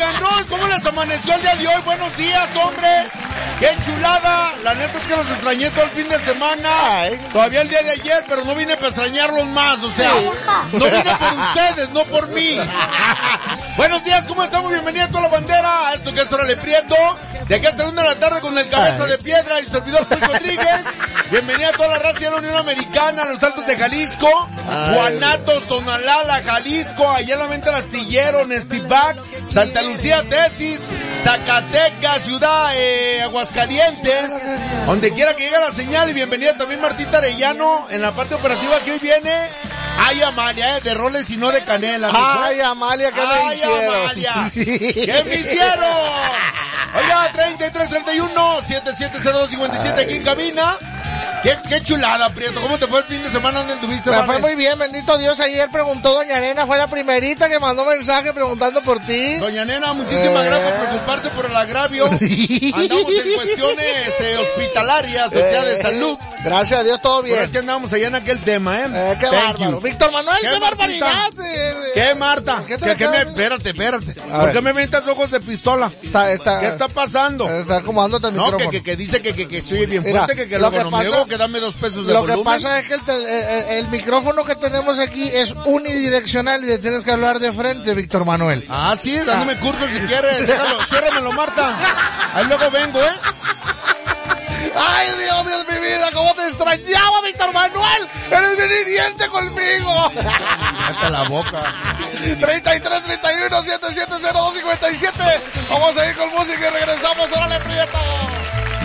and roll, ¿cómo les amaneció el día de hoy? Buenos días, hombre. ¡Qué chulada! La neta es que los extrañé todo el fin de semana. Todavía el día de ayer, pero no vine para extrañarlos más, o sea, no vine por ustedes, no por mí. Buenos días, ¿cómo estamos? Bienvenida a toda la bandera a esto que es Órale Prieto. De aquí hasta la 1 de la tarde con el Cabeza de Piedra y su servidor Luis Rodríguez. Bienvenida a toda la raza de la Unión Americana, a los Altos de Jalisco, Guanatos, Tonalá, Jalisco, allá en la Venta del Astillero, Nestipac, Santa Lucía, Tesis, Zacatecas, Ciudad, Aguascalientes, donde quiera que llegue la señal. Y bienvenida también Martita Arellano en la parte operativa que hoy viene. Ay, Amalia, de roles y no de canela. Ay, Amalia, ¿qué me hicieron? Amalia, ¿qué me hicieron? Oiga, 3331-770257 aquí en cabina. Qué chulada, Prieto. ¿Cómo te fue el fin de semana? ¿Dónde estuviste? Me fue muy bien, bendito Dios. Ayer preguntó Doña Nena, fue la primerita que mandó mensaje preguntando por ti. Doña Nena, muchísimas gracias por preocuparse por el agravio. Andamos en cuestiones hospitalarias, o sea, de salud. Gracias a Dios, todo bien. Pero es que andamos allá en aquel tema, qué bárbaro. Víctor Manuel, qué barbaridad. ¿Qué, Marta? Espérate. ¿Por qué me metas ojos de pistola? ¿Qué está pasando? Está acomodándote el micrófono. No, que dice que soy bien fuerte, que luego no me digo que dame 2 pesos de volumen. Lo que pasa es que el micrófono que tenemos aquí es unidireccional y le tienes que hablar de frente, Víctor Manuel. Ah, sí, dándome curso si quieres. Ciérramelo, Marta. Ahí luego vengo, Ay, Dios mío de mi vida, cómo te extrañaba, Víctor Manuel. Eres bien hiriente conmigo. Hasta la boca. 3331-770257. Vamos a ir con música y regresamos. Órale, Prieto.